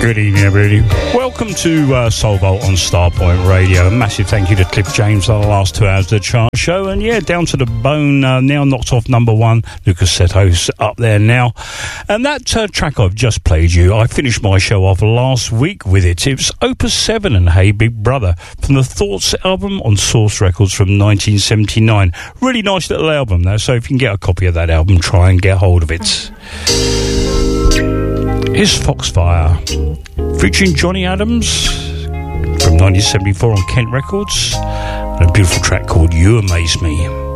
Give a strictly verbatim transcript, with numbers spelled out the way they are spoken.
Good evening, everybody. Welcome to uh, Soul Vault on Starpoint Radio. A massive thank you to Cliff James for the last two hours of the chart show. And yeah, Down to the Bone, uh, now knocked off number one. Lucas Seto's up there now. And that uh, track I've just played you, I finished my show off last week with it. It was Opus seven and Hey Big Brother from the Thoughts album on Source Records from nineteen seventy-nine. Really nice little album, though. So if you can get a copy of that album, try and get hold of it. Here's Foxfire, featuring Johnny Adams from nineteen seventy-four on Kent Records, and a beautiful track called You Amaze Me.